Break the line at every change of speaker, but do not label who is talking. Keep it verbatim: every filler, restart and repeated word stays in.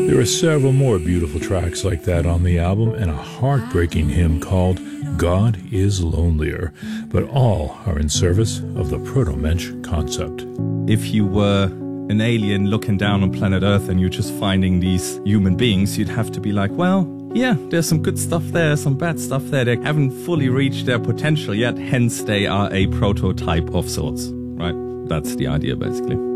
There are several more beautiful tracks like that on the album, and a heartbreaking hymn called God is Lonelier, but all are in service of the proto-mensch concept.
If you were an alien looking down on planet Earth and you're just finding these human beings, you'd have to be like, well, yeah, there's some good stuff there, some bad stuff there. They haven't fully reached their potential yet, hence they are a prototype of sorts, right? That's the idea, basically.